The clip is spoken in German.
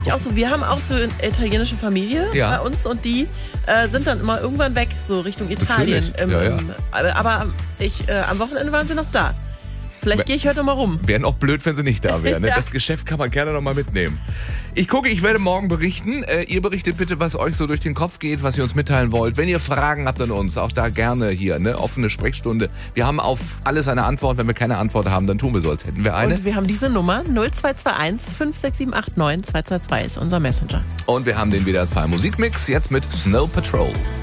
Auch so, wir haben auch so eine italienische Familie bei uns und die sind dann immer irgendwann weg, so Richtung Italien. Aber am Wochenende waren sie noch da. Vielleicht gehe ich heute mal rum. Wären auch blöd, wenn sie nicht da wären. Ne? Das Geschäft kann man gerne noch mal mitnehmen. Ich werde morgen berichten. Ihr berichtet bitte, was euch so durch den Kopf geht, was ihr uns mitteilen wollt. Wenn ihr Fragen habt an uns, auch da gerne hier, ne? Offene Sprechstunde. Wir haben auf alles eine Antwort. Wenn wir keine Antwort haben, dann tun wir so, als hätten wir eine. Und wir haben diese Nummer 0221 56789 222 ist unser Messenger. Und wir haben den wieder als Musikmix, jetzt mit Snow Patrol.